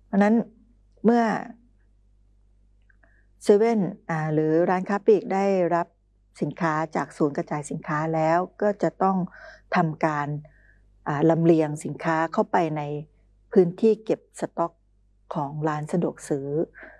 เพราะนั้นเมื่อเซเว่นหรือร้านค้าปลีกได้รับสินค้าจากศูนย์กระจายสินค้าแล้วก็จะต้องทำการลำเลียงสินค้าเข้าไปในพื้นที่เก็บสต็อกของร้านสะดวกซื้อ